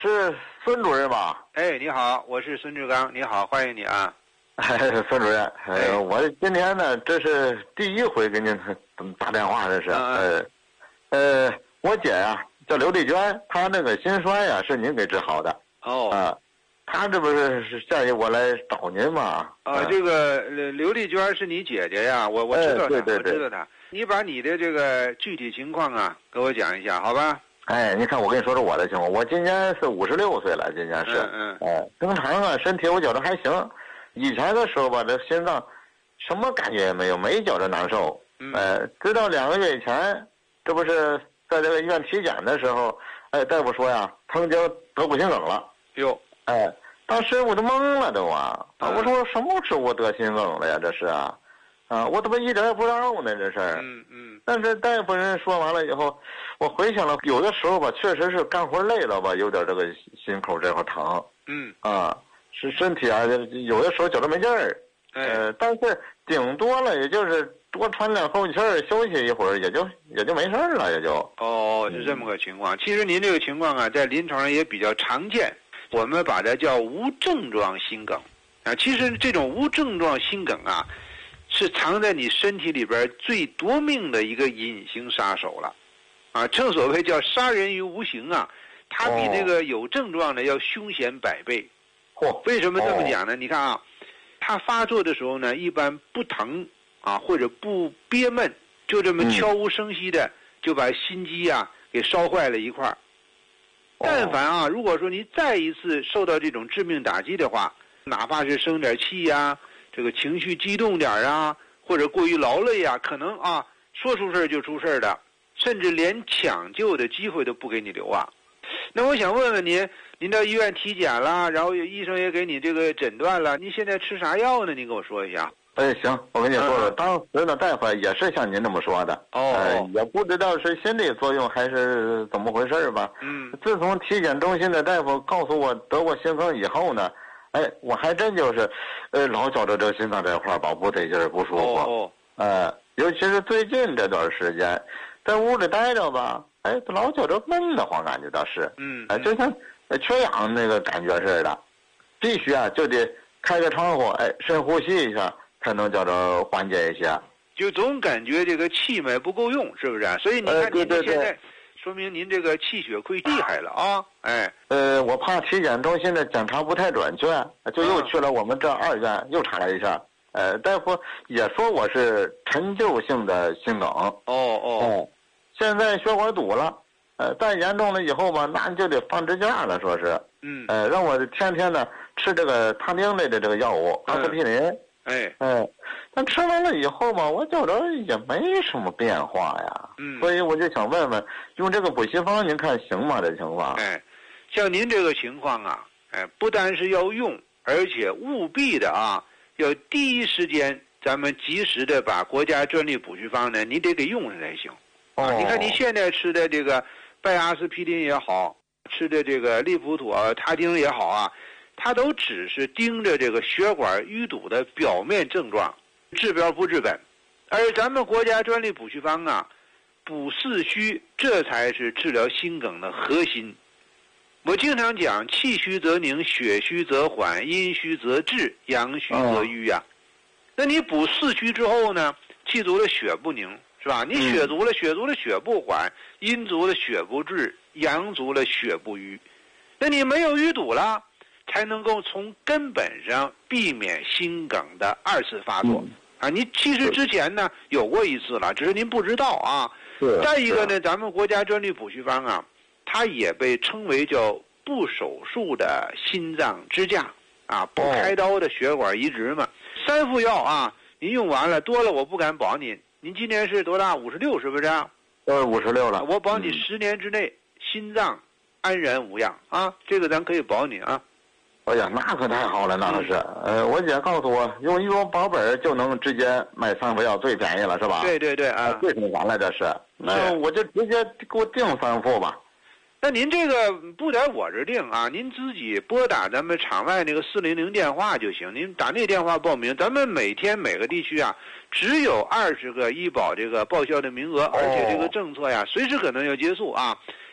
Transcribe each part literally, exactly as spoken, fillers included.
是孙主任吧？ 哎，你好，我是孙志刚，你好，欢迎你啊。 哎，孙主任，哎，我今天呢，这是第一回给您打电话，这是，呃，呃，我姐呀、啊、叫刘丽娟，她那个心衰呀、啊、是您给治好的。 哦。 啊，她这不是是建议我来找您嘛？ 啊， 呃、 这个刘丽娟是你姐姐呀，我我知道她， 哎、对对对， 我知道她。你把你的这个具体情况啊，给我讲一下，好吧？ 哎，你看，我跟你说说我的情况，我今年是五十六岁了，今年是， 嗯嗯， 哎，正常啊，身体我觉得还行。以前的时候吧，这心脏什么感觉也没有，没觉着难受。 嗯， 呃，直到两个月以前，这不是在这个医院体检的时候，哎，大夫说呀，曾经得过心梗了。 哟， 哎，当时我都懵了都啊，啊，我说什么时候我得心梗了呀？这是啊，啊，我怎么一点也不知道呢？这事儿。 嗯嗯。 但是大夫人说完了以后，我回想了，有的时候吧，确实是干活累了吧，有点这个心口这块疼。 嗯。 啊。是身体啊，有的时候觉得没劲儿，呃，但是顶多了，也就是多喘两口气儿，休息一会儿，也就也就没事儿了，也就。 哦，是这么个情况。其实您这个情况啊，在临床上也比较常见，我们把它叫无症状心梗啊。其实这种无症状心梗啊，是藏在你身体里边最夺命的一个隐形杀手了，啊，正所谓叫杀人于无形啊，它比那个有症状的要凶险百倍。为什么这么讲呢？你看啊，它发作的时候呢，一般不疼啊，或者不憋闷，就这么悄无声息的就把心肌啊给烧坏了一块儿。但凡啊，如果说你再一次受到这种致命打击的话，哪怕是生点气呀，这个情绪激动点啊，或者过于劳累啊，可能啊说出事儿就出事儿的，甚至连抢救的机会都不给你留啊。那我想问问您，您到医院体检了，然后医生也给你这个诊断了，您现在吃啥药呢？您跟我说一下。 哎，行，我跟你说说，嗯、当时的大夫也是像您这么说的， 哦， 呃，也不知道是心理作用还是怎么回事吧。 嗯， 自从体检中心的大夫告诉我得过心梗以后呢，哎，我还真就是，呃，老觉着这个心脏这块吧不得劲儿，不舒服。 哦， 呃，尤其是最近这段时间，在屋里待着吧。哎，老觉着闷得慌，感觉倒是， 嗯， 哎，就像缺氧那个感觉似的，必须啊就得开个窗户，哎，深呼吸一下，才能叫着缓解一些。 就总感觉这个气脉不够用，是不是？所以你看您现在，说明您这个气血亏厉害了啊！哎， 呃，我怕体检中心的检查不太准确，就又去了我们这二院，又查了一下，呃，大夫也说我是陈旧性的心梗。哦哦。 嗯现在血管堵了，呃，再严重了以后吧，那就得放支架了，说是， 嗯， 呃，让我天天呢吃这个他汀类的这个药物，阿司匹林， 哎， 哎，但吃完了以后吧，我觉着也没什么变化呀， 嗯， 所以我就想问问，用这个补习方您看行吗？这情况？ 哎，像您这个情况啊，哎，不单是要用，而且务必的啊，要第一时间咱们及时的把国家专利补习方呢，你得给用上才行。啊，你看你现在吃的这个拜阿司匹林也好，吃的这个利普妥他汀也好啊，它都只是盯着这个血管淤堵的表面症状，治标不治本。而咱们国家专利补习方啊，补四虚，这才是治疗心梗的核心。我经常讲，气虚则凝，血虚则缓，阴虚则滞，阳虚则瘀呀、啊。那你补四虚之后呢，气足了血不凝。是吧？你血足了，血足了血不缓，阴足了血不滞，阳足了血不瘀。那你没有淤堵了，才能够从根本上避免心梗的二次发作。啊，你其实之前呢有过一次了，只是您不知道啊。再一个呢，咱们国家专利补习方啊，它也被称为叫不手术的心脏支架啊，不开刀的血管移植嘛。三副药啊，您用完了多了，我不敢保您。您今年是多大？五十六是不是？ 呃，五十六了。 我保你十年之内、嗯、心脏安然无恙啊！这个咱可以保你啊。 哎呀，那可太好了，那可是。呃，我姐告诉我，用一用保本就能直接买三副药，最便宜了，是吧？ 对对对啊， 最省钱了，这是。那我就直接给我订三副吧。 那您这个不在我这定啊，您自己拨打咱们场外那个四零零电话就行。您打那电话报名，咱们每天每个地区啊，只有二十个医保这个报销的名额，而且这个政策呀，随时可能要结束啊。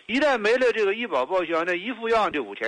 一旦没了这个医保报销，那一副药就五千。